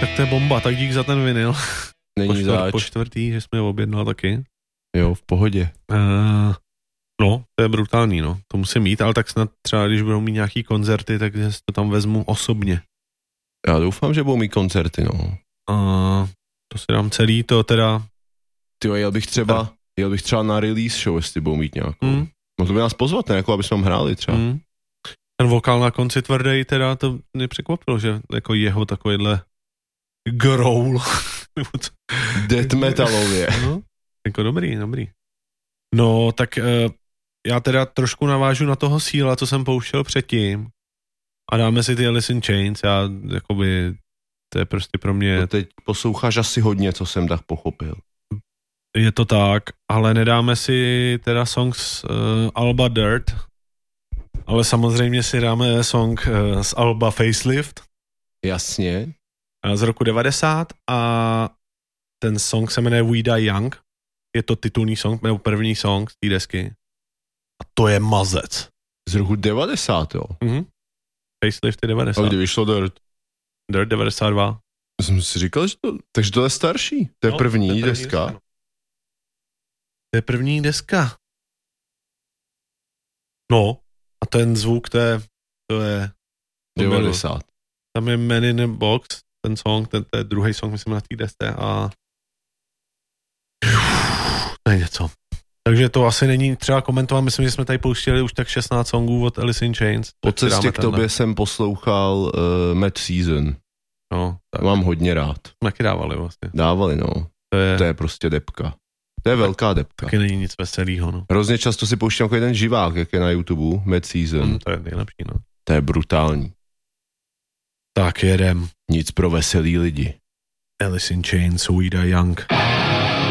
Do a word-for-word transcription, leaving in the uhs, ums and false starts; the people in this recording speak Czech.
Tak to je bomba, tak dík za ten vinyl. Není po, čtvrt, zač. po čtvrtý, že jsme ho objednal taky. Jo, v pohodě. Uh, no, to je brutální, no. To musím mít, ale tak snad třeba, když budou mít nějaký koncerty, tak si to tam vezmu osobně. Já doufám, že budou mít koncerty, no. Uh, to si dám celý, to teda... Tyjo, jel bych třeba, jel bych třeba na release show, jestli budou mít nějakou. Mm. Mohli by nás pozvat, ne? Jako, aby jsme tam hráli třeba. Mm. Ten vokál na konci tvrdý, teda to mě překvapilo, že jako jeho takovýhle growl. Death metalově. No, jako dobrý, dobrý. No, tak uh, já teda trošku navážu na toho Síla, co jsem pouštěl předtím a dáme si ty Alice in Chains, já jakoby, to je prostě pro mě... To teď posloucháš asi hodně, co jsem tak pochopil. Je to tak, ale nedáme si teda songs uh, Alba Dirt, ale samozřejmě si dáme song uh, z Alba Facelift. Jasně. Z roku devadesát a ten song se jmenuje We Die Young. Je to titulní song, nebo první song z té desky. A to je mazec. Z roku devadesát, jo? Mhm. Facelift je devadesát. A kdy vyšlo Dirt? Dirt devadesát dva. Jsem si říkal, že to... Takže to je starší. To je no, první, to je první deska. deska. To je první deska. No. A ten zvuk, to je... To je to devadesát. Byl, tam je Man in a Box, ten song, ten, ten druhý song, myslím, na té desce a... To je něco. Takže to asi není třeba komentovat, myslím, že jsme tady pouštěli už tak šestnáct songů od Alice in Chains. Po cestě k tobě jsem poslouchal uh, Mad Season. No, tak. Mám hodně rád. Taky dávali vlastně. Dávali, no. To je, to je prostě depka. To je velká depka. Taky není nic veselýho, no. Hrozně často si pouštím jako jeden živák, jak je na YouTube, Mad Season. Mm, to je nejlepší, no. To je brutální. Tak jedem. Nic pro veselý lidi. Alice in Chains, We Die Young.